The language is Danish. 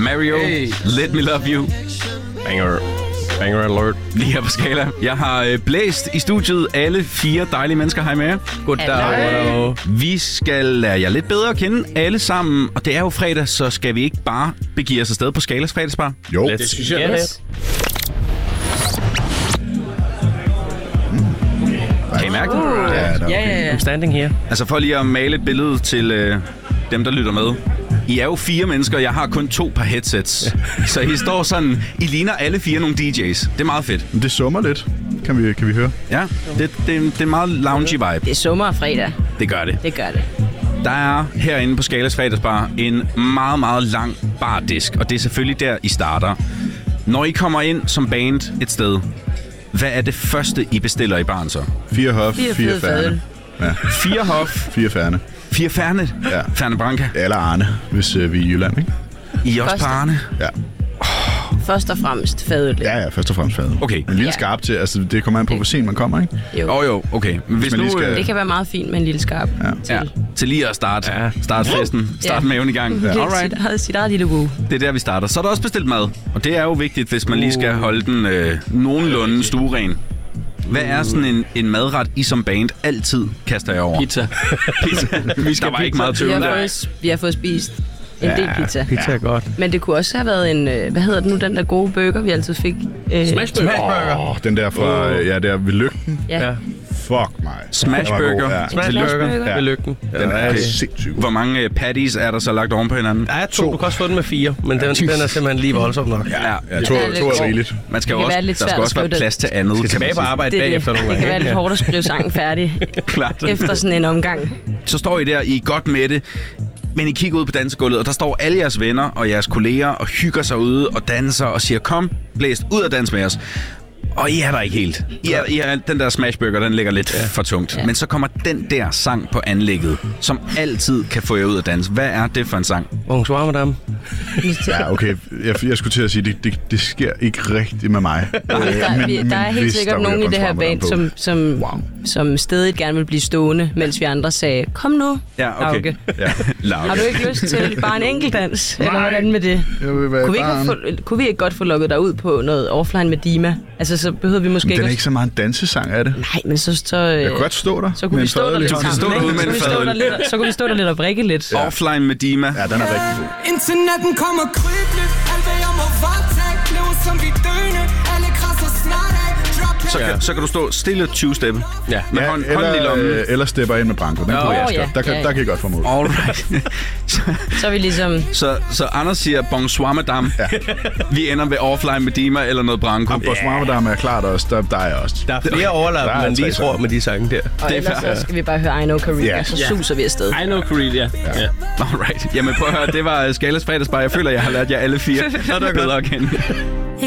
Mario, Let Me Love You. Banger alert. Lige her på Skala. Jeg har blæst i studiet. Alle 4 dejlige mennesker. Hej med jer. Goddag. Vi skal lære jer lidt bedre at kende alle sammen. Og det er jo fredag, så skal vi ikke bare begive os afsted på Skalas fredagsbar? Jo, det synes jeg. Yes. Kan I mærke det? Ja. I'm standing here. Altså for lige at male et billede til dem, der lytter med. I er jo 4 mennesker, jeg har kun 2 par headsets. Så I står sådan, I ligner alle 4 nogle DJ's. Det er meget fedt. det summer lidt, kan vi høre. Ja, det er en meget loungy vibe. Det er sommer og fredag. Det gør det. Det gør det. Der er herinde på Skalas fredagsbar en meget, meget lang bardisk. Og det er selvfølgelig der, I starter. Når I kommer ind som band et sted, hvad er det første, I bestiller i baren så? 4 hof, 4 færne. Ja. 4 hof, 4 færne. 4 færne. Ja. Færne Branca. Eller Arne, hvis vi er i Jylland, ikke? I er også på Arne? Ja. Først og fremmest fadøl. Ja, først og fremmest fad. Okay. En lille skarp til, altså det kommer an på, hvor sent man kommer, ikke? Jo. Okay. Men hvis man lige nu... skal- Det kan være meget fint med en lille skarp. Ja, til lige at starte festen, starte maven i gang. Ja. Alright. Sit eget lille woo. Det er der, vi starter. Så er der også bestilt mad, og det er jo vigtigt, hvis man lige skal holde den nogenlunde stueren. Hvad er sådan en madret, I som band altid kaster jer over? Pizza. Vi skal bare ikke meget tøve der. Vi har fået spist en del pizza. Pizza er godt. Men det kunne også have været en... hvad hedder det nu, den der gode burger, vi altid fik? Smashburger. Den der fra, der ved Lygten. Ja. Fuck mig. Smashburger. Ja. Smashburger ved Lygten. Den er sindssygt. Hvor mange patties er der så lagt oven på hinanden? Der er 2. Du kan også få den med 4, men den er simpelthen lige voldsom nok. Ja. Jeg tror, er rigeligt. Man skal Det kan også, være lidt der skal svært også at være skrive plads til andet. Skal tilbage på arbejde bagefter nogle Det kan være lidt hårdt at skrive sangen færdig Klart. efter sådan en omgang. Så står I der, I er godt med det, men I kigger ud på dansegulvet, og der står alle jeres venner og jeres kolleger og hygger sig ude og danser og siger, kom, blæst ud og dans med os. Og I er der ikke helt. Den der smashburger, den ligger lidt for tungt. Ja. Men så kommer den der sang på anlægget, som altid kan få jer ud at danse. Hvad er det for en sang? Bonsoir, madame. Ja, okay. Jeg skulle til at sige, det sker ikke rigtigt med mig. Der er helt sikkert nogen i det her band, som stedigt gerne vil blive stående, mens vi andre sagde, kom nu, Ja, okay. Lauke. Har du ikke lyst til bare en enkelt dans? Eller hvordan med det? Kunne vi ikke godt få lukket dig ud på noget offline med Dima? Altså, så behøver vi måske den ikke... er ikke så meget en dansesang, er det? Nej, men så jeg kunne godt stå der. Så kunne vi stå der lidt sammen. Så kunne vi stå der lidt og vrikke lidt. Ja. Offline med Dima. Ja, den er rigtig god. Indtil natten kommer krybende. Alt hvad jeg må varetage. Lever som vi døende. Alle krasser snart af. Så kan du stå stille 20-steppe. Ja. Med hånden i lommen. Eller stepper ind med Branko. Den kunne jeg også godt. Der kan jeg godt få mål. Alright. Så er vi ligesom... Så Anders siger bonsoir madame. Ja. Vi ender ved offline med Dima eller noget Branko. Bonsoir madame er klart også. Der er også. Der er flere overlap, man lige tror med de sange der. Og ellers så skal vi bare høre I Know Korea, så suser vi afsted. I Know Korea, ja. Alright. Jamen prøv at høre, det var Skalas fredagsbar. Jeg føler, jeg har lært jer alle 4 bedre at kende.